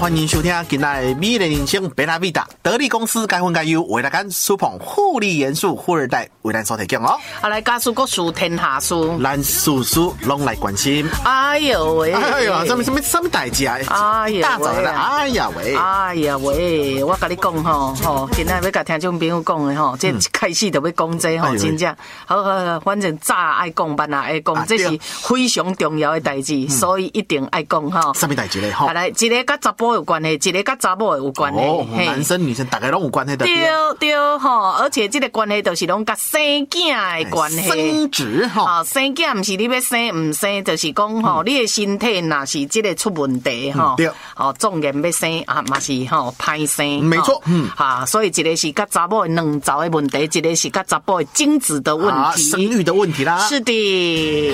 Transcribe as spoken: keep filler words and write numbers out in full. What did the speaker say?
欢迎收听今仔的美丽人生贝拉维达得力公司该分该优为大家苏捧护理元素富二代为咱所提供哦。 啊，来家事国事天下事， 咱事事拢来关心。 哎呦喂！ 哎呦，什么什么什么代志啊？ 哎呀， 大早的，哎呀喂！ 哎呀喂！我甲你讲吼吼，今仔要甲听众朋友讲的吼，这一开始就要讲这吼，真正好好，反正早爱讲，晚也爱讲，这是非常重要的代志，所以一定爱讲吼。 什么代志咧？吼， 来，一个甲查甫有关系，一个甲查某有关系。 哦，男生女生大概拢有关系的。 对对吼，而且这个关系就是拢甲生囝的关系。 生殖吼， 啊，生囝不是你要生唔生，就是讲吼，你的身体若是这个出问题吼， 对， 哦，纵然要生啊，嘛是吼歹生。 没错，嗯， 啊，所以一个是甲查某的卵巢的问题，一个是甲查甫的精子的问题， 生育的问题啦。 是的。